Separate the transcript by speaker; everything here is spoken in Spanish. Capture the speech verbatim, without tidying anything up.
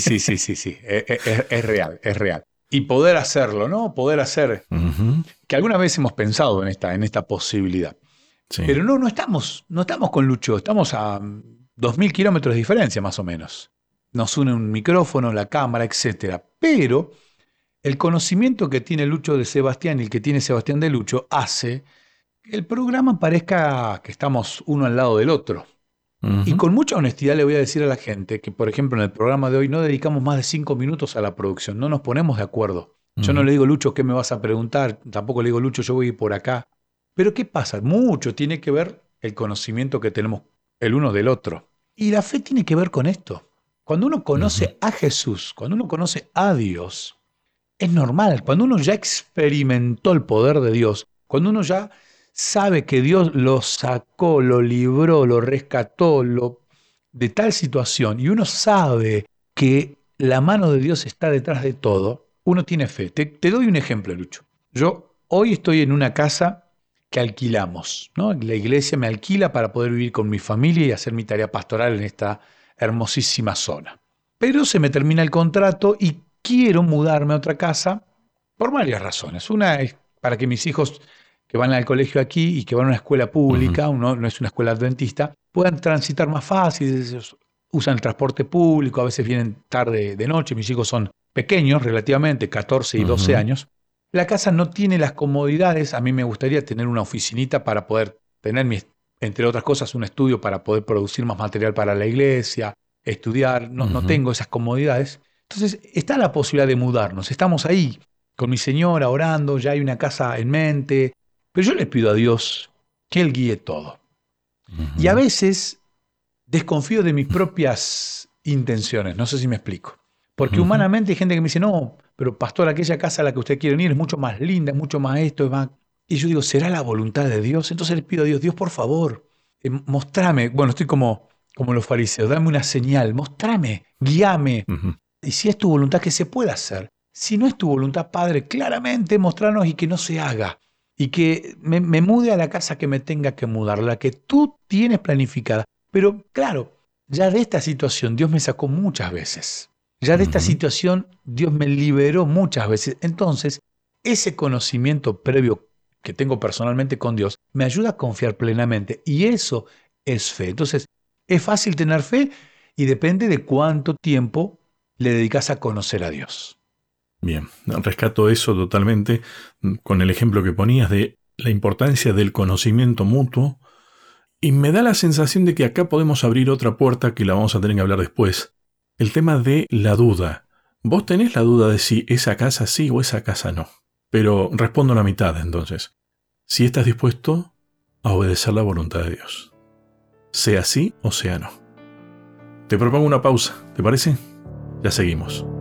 Speaker 1: sí, sí, sí, sí. Es, es, es real, es real. Y poder hacerlo, ¿no? Poder hacer... Uh-huh. Que alguna vez hemos pensado en esta, en esta posibilidad. Sí. Pero no, no estamos, no estamos con Lucho, estamos a dos mil kilómetros de diferencia más o menos. Nos une un micrófono, la cámara, etcétera. Pero el conocimiento que tiene Lucho de Sebastián y el que tiene Sebastián de Lucho hace que el programa parezca que estamos uno al lado del otro. Uh-huh. Y con mucha honestidad le voy a decir a la gente que, por ejemplo, en el programa de hoy no dedicamos más de cinco minutos a la producción, no nos ponemos de acuerdo. Uh-huh. Yo no le digo, Lucho, ¿qué me vas a preguntar? Tampoco le digo, Lucho, yo voy a ir por acá. Pero ¿qué pasa? Mucho tiene que ver el conocimiento que tenemos el uno del otro. Y la fe tiene que ver con esto. Cuando uno conoce uh-huh. a Jesús, cuando uno conoce a Dios, es normal. Cuando uno ya experimentó el poder de Dios, cuando uno ya sabe que Dios lo sacó, lo libró, lo rescató lo, de tal situación, y uno sabe que la mano de Dios está detrás de todo, uno tiene fe. Te, te doy un ejemplo, Lucho. Yo hoy estoy en una casa que alquilamos, ¿no? La iglesia me alquila para poder vivir con mi familia y hacer mi tarea pastoral en esta hermosísima zona. Pero se me termina el contrato y quiero mudarme a otra casa por varias razones. Una es para que mis hijos que van al colegio aquí y que van a una escuela pública, uh-huh. uno no es una escuela adventista, puedan transitar más fácil, usan el transporte público, a veces vienen tarde de noche, mis hijos son pequeños relativamente, catorce y doce uh-huh. años. La casa no tiene las comodidades, a mí me gustaría tener una oficinita para poder tener, mis, entre otras cosas, un estudio para poder producir más material para la iglesia, estudiar, no, uh-huh. no tengo esas comodidades. Entonces está la posibilidad de mudarnos, estamos ahí con mi señora orando, ya hay una casa en mente, pero yo le pido a Dios que Él guíe todo. Uh-huh. Y a veces desconfío de mis propias intenciones, no sé si me explico. Porque uh-huh. humanamente hay gente que me dice, no, pero pastor, aquella casa a la que usted quiere ir es mucho más linda, es mucho más esto, es más... Y yo digo, ¿será la voluntad de Dios? Entonces le pido a Dios, Dios, por favor, eh, mostrame, bueno, estoy como, como los fariseos, dame una señal, mostrame, guíame. Uh-huh. Y si es tu voluntad, que se pueda hacer. Si no es tu voluntad, Padre, claramente mostrarnos y que no se haga. Y que me, me mude a la casa que me tenga que mudar, la que tú tienes planificada. Pero claro, ya de esta situación Dios me sacó muchas veces. Ya de esta uh-huh. situación Dios me liberó muchas veces. Entonces, ese conocimiento previo que tengo personalmente con Dios me ayuda a confiar plenamente. Y eso es fe. Entonces, es fácil tener fe y depende de cuánto tiempo le dedicas a conocer a Dios.
Speaker 2: Bien, rescato eso totalmente con el ejemplo que ponías de la importancia del conocimiento mutuo. Y me da la sensación de que acá podemos abrir otra puerta que la vamos a tener que hablar después. El tema de la duda. Vos tenés la duda de si esa casa sí o esa casa no. Pero respondo a la mitad entonces. Si estás dispuesto a obedecer la voluntad de Dios. Sea sí o sea no. Te propongo una pausa, ¿te parece? Ya seguimos.